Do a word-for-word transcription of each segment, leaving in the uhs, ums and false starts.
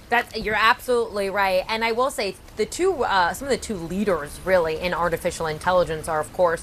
That you're absolutely right, and I will say the two, uh, some of the two leaders really in artificial intelligence are, of course,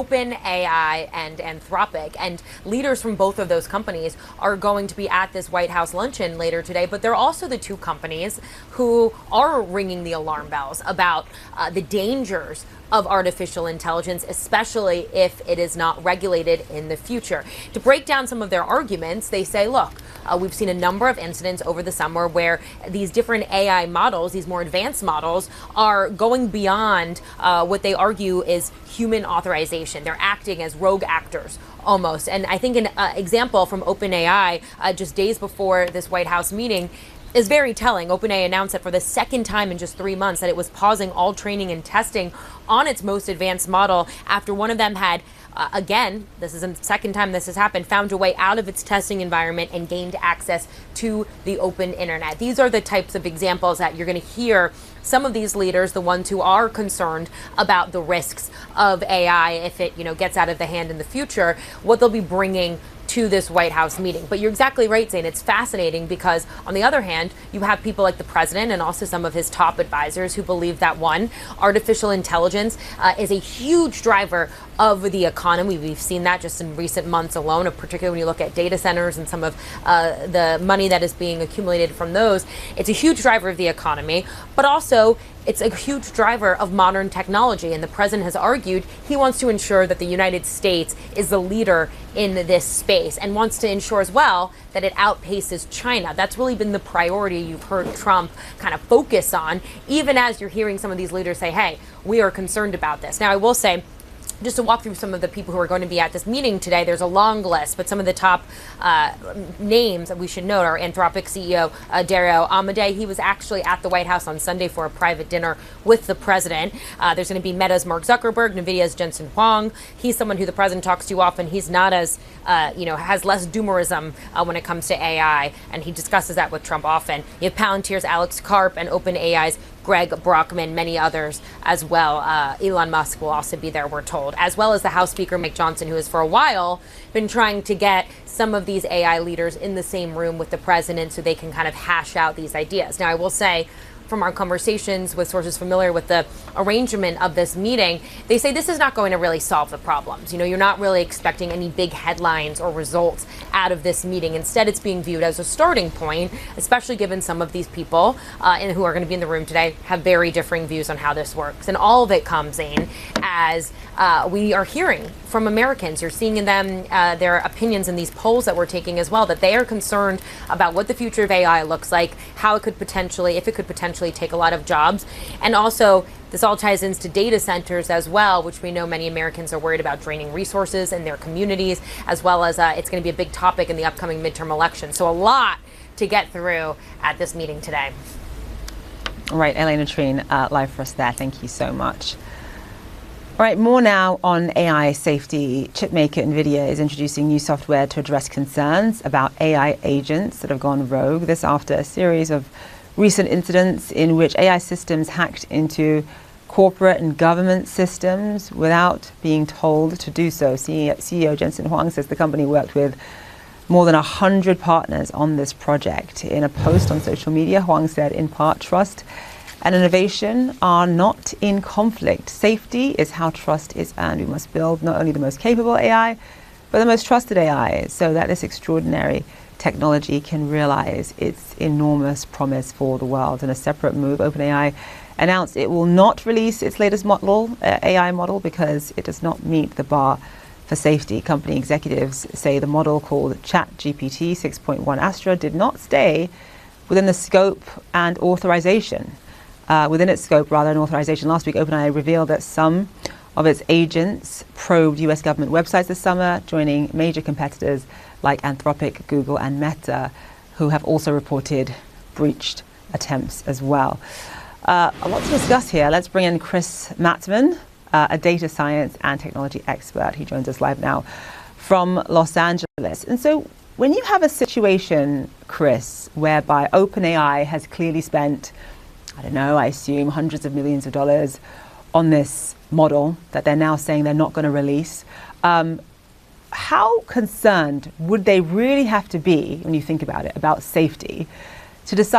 OpenAI and Anthropic, and leaders from both of those companies are going to be at this White House luncheon later today. But they're also the two companies who are ringing the alarm bells about uh, the dangers of artificial intelligence, especially if it is not regulated in the future. To break down some of their arguments, they say, look, uh, we've seen a number of incidents over the summer where these different A I models, these more advanced models, are going beyond uh, what they argue is human authorization. They're acting as rogue actors almost. And I think an uh, example from OpenAI uh, just days before this White House meeting is very telling. OpenAI announced that for the second time in just three months that it was pausing all training and testing on its most advanced model after one of them had, uh, again, this is the second time this has happened, found a way out of its testing environment and gained access to the open internet. These are the types of examples that you're going to hear some of these leaders, the ones who are concerned about the risks of A I if it, you know, gets out of the hand in the future, what they'll be bringing to this White House meeting. But you're exactly right, Zane. It's fascinating because, on the other hand, you have people like the president and also some of his top advisors who believe that, one, artificial intelligence uh, is a huge driver of the economy. We've seen that just in recent months alone, particularly when you look at data centers and some of uh, the money that is being accumulated from those. It's a huge driver of the economy, but also it's a huge driver of modern technology. And the president has argued he wants to ensure that the United States is the leader in this space and wants to ensure as well that it outpaces China. That's really been the priority you've heard Trump kind of focus on, even as you're hearing some of these leaders say, hey, we are concerned about this. Now, I will say, just to walk through some of the people who are going to be at this meeting today, there's a long list, but some of the top uh, names that we should note are Anthropic C E O uh, Dario Amodei. He was actually at the White House on Sunday for a private dinner with the president. Uh, there's going to be Meta's Mark Zuckerberg, NVIDIA's Jensen Huang. He's someone who the president talks to often. He's not as, uh, you know, has less doomerism uh, when it comes to A I, and he discusses that with Trump often. You have Palantir's Alex Karp and OpenAI's Greg Brockman, many others as well. Uh, Elon Musk will also be there, we're told, as well as the House Speaker Mike Johnson, who has for a while been trying to get some of these A I leaders in the same room with the president so they can kind of hash out these ideas. Now, I will say, from our conversations with sources familiar with the arrangement of this meeting, they say this is not going to really solve the problems. You know, you're not really expecting any big headlines or results out of this meeting. Instead, it's being viewed as a starting point, especially given some of these people uh, and who are going to be in the room today have very differing views on how this works. And all of it comes in as uh, we are hearing from Americans. You're seeing in them uh, their opinions in these polls that we're taking as well, that they are concerned about what the future of A I looks like, how it could potentially, if it could potentially take a lot of jobs. And also, this all ties into data centers as well, which we know many Americans are worried about draining resources in their communities, as well as uh, it's going to be a big topic in the upcoming midterm election. So a lot to get through at this meeting today. All right, Elena Trine, uh, live for us there. Thank you so much. All right, more now on A I safety. Chipmaker NVIDIA is introducing new software to address concerns about A I agents that have gone rogue. This after a series of recent incidents in which A I systems hacked into corporate and government systems without being told to do so. C E O Jensen Huang says the company worked with more than one hundred partners on this project. In a post on social media, Huang said, in part, trust and innovation are not in conflict. Safety is how trust is earned. We must build not only the most capable A I, but the most trusted A I, so that this extraordinary technology can realize its enormous promise for the world. In a separate move, OpenAI announced it will not release its latest model, uh, A I model, because it does not meet the bar for safety. Company executives say the model, called ChatGPT six point one Astra, did not stay within the scope and authorization. Uh, within its scope, rather, and authorization. Last week, OpenAI revealed that some of its agents probed U S government websites this summer, joining major competitors like Anthropic, Google, and Meta, who have also reported breached attempts as well. Uh, a lot to discuss here. Let's bring in Chris Mattman, uh, a data science and technology expert. He joins us live now from Los Angeles. And so when you have a situation, Chris, whereby OpenAI has clearly spent, I don't know, I assume hundreds of millions of dollars on this model that they're now saying they're not going to release, um, how concerned would they really have to be, when you think about it, about safety, to decide